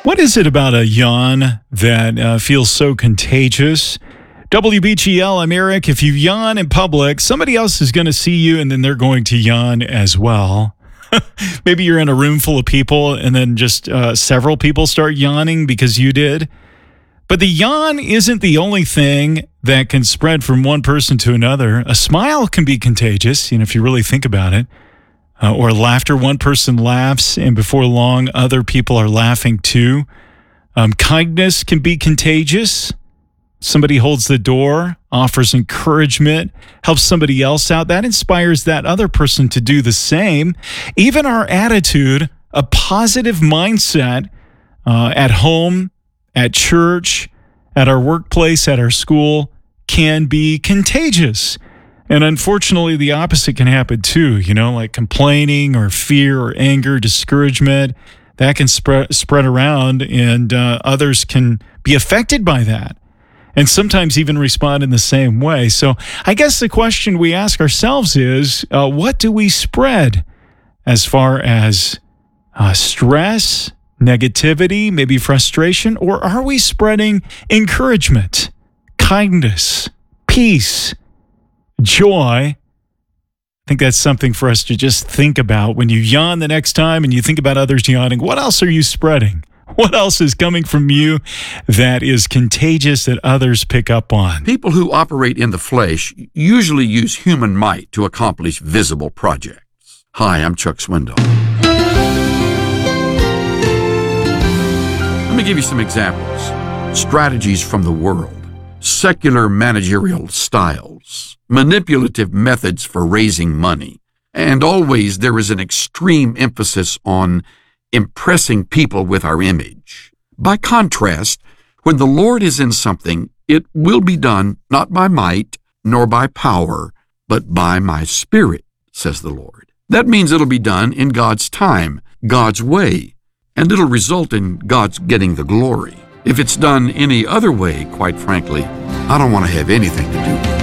What is it about a yawn that feels so contagious? WBGL, I'm Eric. If you yawn in public, somebody else is going to see you and then they're going to yawn as well. Maybe you're in a room full of people and then just several people start yawning because you did. But the yawn isn't the only thing that can spread from one person to another. A smile can be contagious, if you really think about it. Or laughter. One person laughs, and before long, other people are laughing too. Kindness can be contagious. Somebody holds the door, offers encouragement, helps somebody else out. That inspires that other person to do the same. Even our attitude, a positive mindset at home, at church, at our workplace, at our school, can be contagious. And unfortunately, the opposite can happen too, like complaining or fear or anger, discouragement. That can spread around, and others can be affected by that and sometimes even respond in the same way. So I guess the question we ask ourselves is, what do we spread as far as stress, negativity, maybe frustration, or are we spreading encouragement, kindness, peace, joy? I think that's something for us to just think about. When you yawn the next time and you think about others yawning, what else are you spreading? What else is coming from you that is contagious that others pick up on? People who operate in the flesh usually use human might to accomplish visible projects. Hi, I'm Chuck Swindoll. Let me give you some examples. Strategies from the world, secular managerial styles, manipulative methods for raising money, and always there is an extreme emphasis on impressing people with our image. By contrast, when the Lord is in something, it will be done not by might nor by power, but by my Spirit, says the Lord. That means it'll be done in God's time, God's way, and it'll result in God's getting the glory. If it's done any other way, quite frankly, I don't want to have anything to do with it.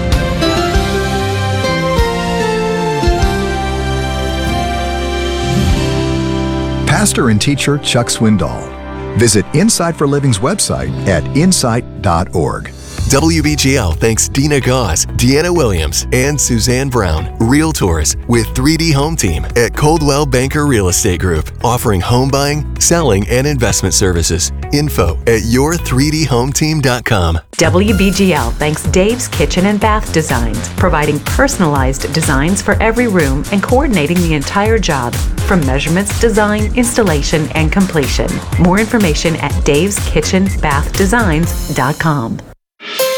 Pastor and teacher Chuck Swindoll. Visit Insight for Living's website at insight.org. WBGL thanks Dina Gauze, Deanna Williams, and Suzanne Brown, Realtors with 3D Home Team at Coldwell Banker Real Estate Group, offering home buying, selling, and investment services. Info at your3dhometeam.com. WBGL thanks Dave's Kitchen and Bath Designs, providing personalized designs for every room and coordinating the entire job, from measurements, design, installation, and completion. More information at daveskitchenbathdesigns.com.